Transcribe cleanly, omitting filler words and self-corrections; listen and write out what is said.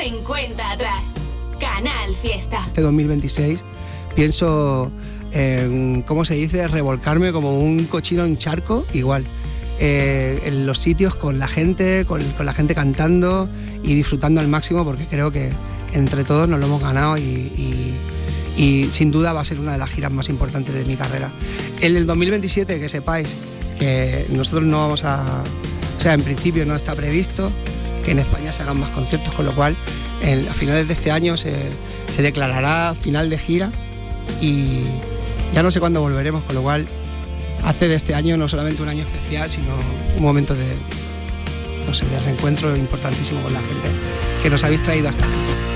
en cuenta atrás. Canal Fiesta. Este 2026 pienso en, ¿cómo se dice?, revolcarme como un cochino en charco, igual. En los sitios con la gente cantando y disfrutando al máximo, porque creo que entre todos nos lo hemos ganado y sin duda va a ser una de las giras más importantes de mi carrera. En el 2027, que sepáis que nosotros no vamos a... O sea, en principio no está previsto que en España se hagan más conciertos, con lo cual a finales de este año se declarará final de gira y ya no sé cuándo volveremos, con lo cual hace de este año no solamente un año especial, sino un momento de reencuentro importantísimo con la gente que nos habéis traído hasta aquí.